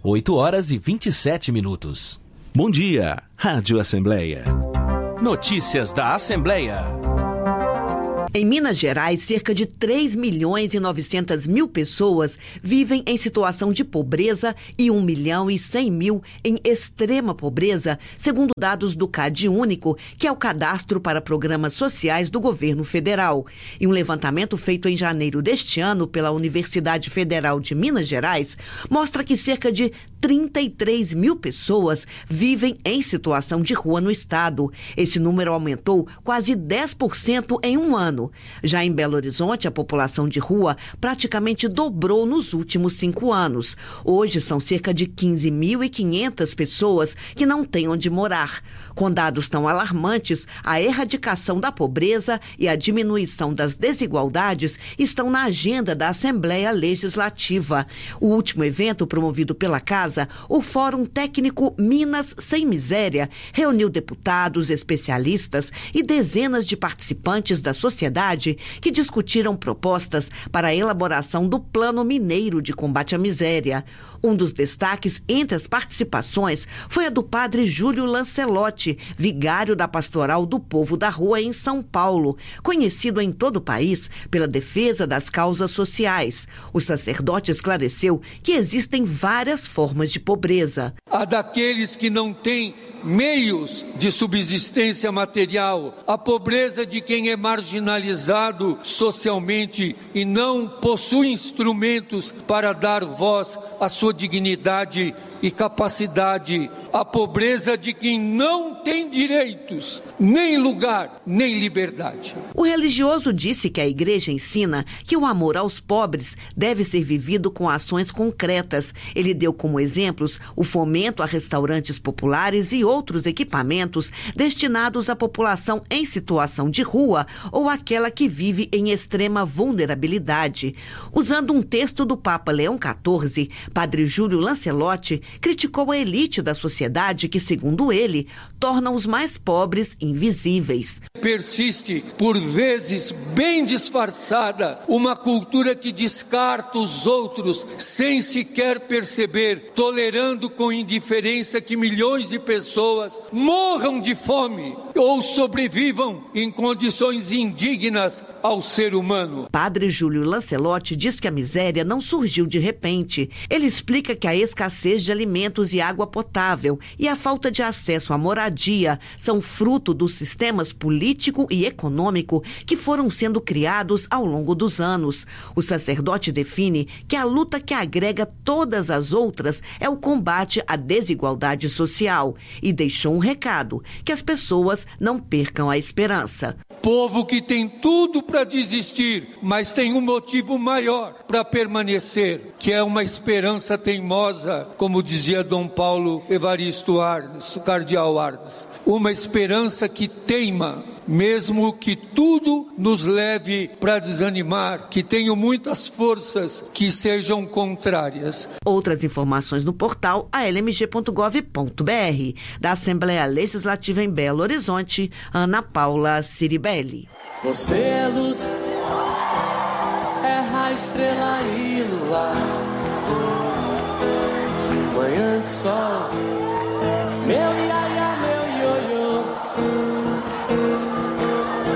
8h27. Bom dia, Rádio Assembleia. Notícias da Assembleia. Em Minas Gerais, cerca de 3.900.000 pessoas vivem em situação de pobreza e 1.100.000 em extrema pobreza, segundo dados do CadÚnico, que é o Cadastro para Programas Sociais do Governo Federal. E um levantamento feito em janeiro deste ano pela Universidade Federal de Minas Gerais mostra que cerca de 33.000 pessoas vivem em situação de rua no estado. Esse número aumentou quase 10% em um ano. Já em Belo Horizonte, a população de rua praticamente dobrou nos últimos 5 anos. Hoje são cerca de 15.500 pessoas que não têm onde morar. Com dados tão alarmantes, a erradicação da pobreza e a diminuição das desigualdades estão na agenda da Assembleia Legislativa. O último evento promovido pela Casa, o Fórum Técnico Minas Sem Miséria, reuniu deputados, especialistas e dezenas de participantes da sociedade que discutiram propostas para a elaboração do Plano Mineiro de Combate à Miséria. Um dos destaques entre as participações foi a do padre Júlio Lancelotti, vigário da Pastoral do Povo da Rua em São Paulo, conhecido em todo o país pela defesa das causas sociais. O sacerdote esclareceu que existem várias formas de pobreza. A daqueles que não têm meios de subsistência material, a pobreza de quem é marginalizado socialmente e não possui instrumentos para dar voz à sua dignidade e capacidade, a pobreza de quem não tem direitos, nem lugar, nem liberdade. O religioso disse que a igreja ensina que o amor aos pobres deve ser vivido com ações concretas. Ele deu como exemplos o fomento a restaurantes populares e outros equipamentos destinados à população em situação de rua ou aquela que vive em extrema vulnerabilidade. Usando um texto do Papa Leão XIV, padre Júlio Lancelotti criticou a elite da sociedade que, segundo ele, torna os mais pobres invisíveis. Persiste, por vezes bem disfarçada, uma cultura que descarta os outros sem sequer perceber, tolerando com indiferença que milhões de pessoas morram de fome ou sobrevivam em condições indignas ao ser humano. Padre Júlio Lancelotti diz que a miséria não surgiu de repente. Ele explica que a escassez de alimentos e água potável e a falta de acesso à moradia são fruto dos sistemas político e econômico que foram sendo criados ao longo dos anos. O sacerdote define que a luta que agrega todas as outras é o combate à desigualdade social e deixou um recado, que as pessoas não percam a esperança. Povo que tem tudo para desistir, mas tem um motivo maior para permanecer, que é uma esperança teimosa, como dizia Dom Paulo Evaristo Arnes, cardeal Arnes. Uma esperança que teima, mesmo que tudo nos leve para desanimar, que tenham muitas forças que sejam contrárias. Outras informações no portal almg.gov.br. Da Assembleia Legislativa em Belo Horizonte, Ana Paula Ciribelli. Você é luz, é raio, estrela e luar, manhã de sol.